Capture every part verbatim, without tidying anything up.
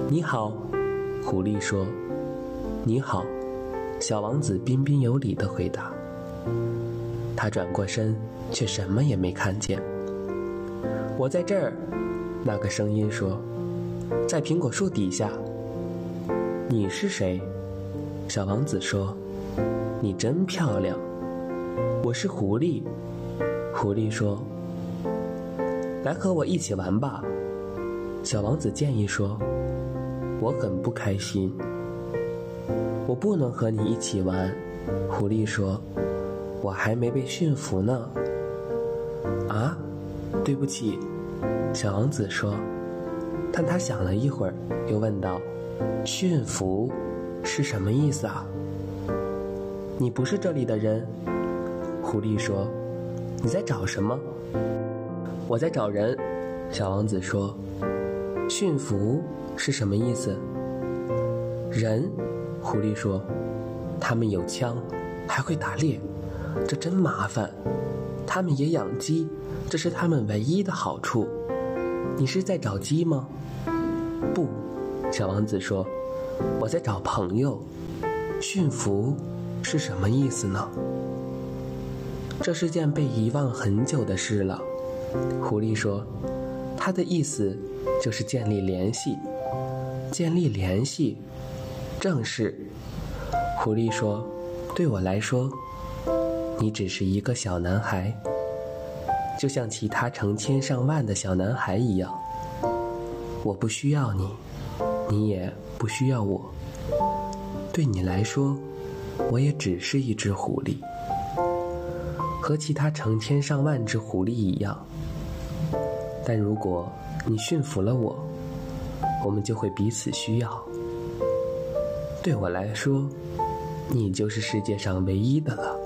你好，狐狸说。你好，小王子彬彬有礼地回答。他转过身，却什么也没看见。我在这儿，那个声音说，在苹果树底下。你是谁？小王子说，你真漂亮。我是狐狸。狐狸说，来和我一起玩吧。小王子建议说，我很不开心。我不能和你一起玩。狐狸说，我还没被驯服呢。啊，对不起，小王子说。但他想了一会儿，又问道，驯服是什么意思啊？你不是这里的人。狐狸说，你在找什么？我在找人。小王子说，驯服是什么意思？人。狐狸说，他们有枪，还会打猎，这真麻烦。他们也养鸡，这是他们唯一的好处。你是在找鸡吗？不，小王子说，我在找朋友。驯服是什么意思呢？这是件被遗忘很久的事了。狐狸说，它的意思就是建立联系。建立联系，正是。狐狸说，对我来说，你只是一个小男孩，就像其他成千上万的小男孩一样。我不需要你，你也不需要我。对你来说，我也只是一只狐狸，和其他成千上万只狐狸一样。但如果你驯服了我，我们就会彼此需要。对我来说，你就是世界上唯一的了。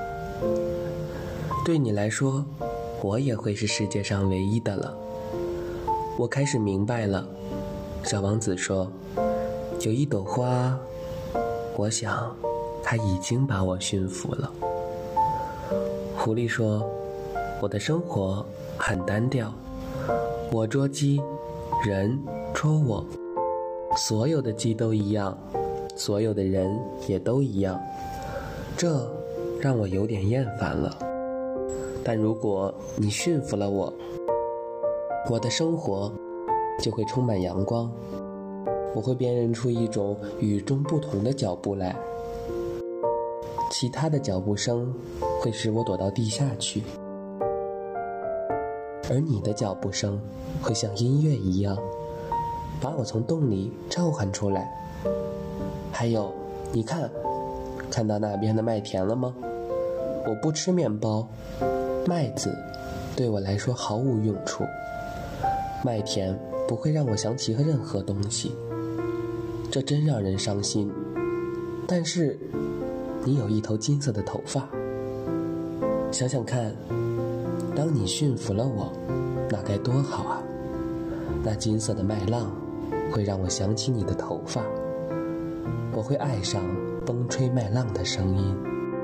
对你来说，我也会是世界上唯一的了。我开始明白了。小王子说，有一朵花，我想它已经把我驯服了。狐狸说，我的生活很单调，我捉鸡，人捉我，所有的鸡都一样，所有的人也都一样，这让我有点厌烦了。但如果你驯服了我，我的生活就会充满阳光，我会辨认出一种与众不同的脚步来。其他的脚步声会使我躲到地下去，而你的脚步声会像音乐一样，把我从洞里召唤出来。还有，你看，看到那边的麦田了吗？我不吃面包，麦子对我来说毫无用处。麦田不会让我想起任何东西，这真让人伤心。但是，你有一头金色的头发。想想看，当你驯服了我，那该多好啊！那金色的麦浪会让我想起你的头发，我会爱上风吹麦浪的声音。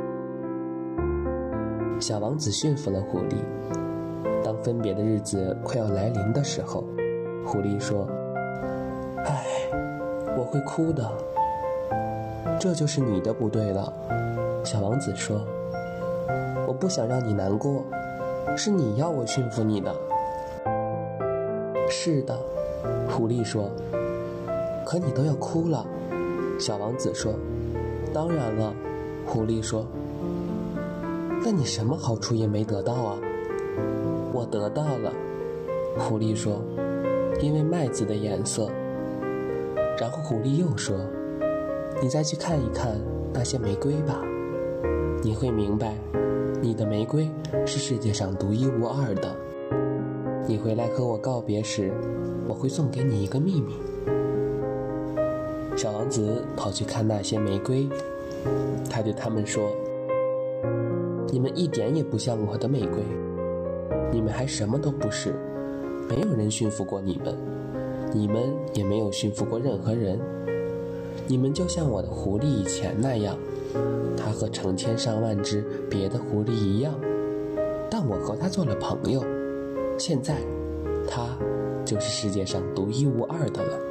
小王子驯服了狐狸。当分别的日子快要来临的时候，狐狸说，唉，我会哭的。这就是你的不对了。小王子说，我不想让你难过，是你要我驯服你的。是的，狐狸说。可你都要哭了。小王子说，当然了。狐狸说，那你什么好处也没得到啊？我得到了。狐狸说，因为麦子的颜色。然后狐狸又说，你再去看一看那些玫瑰吧，你会明白，你的玫瑰是世界上独一无二的。你回来和我告别时，我会送给你一个秘密。小王子跑去看那些玫瑰，他对他们说，你们一点也不像我的玫瑰，你们还什么都不是，没有人驯服过你们，你们也没有驯服过任何人。你们就像我的狐狸以前那样，它和成千上万只别的狐狸一样，但我和它做了朋友，现在它就是世界上独一无二的了。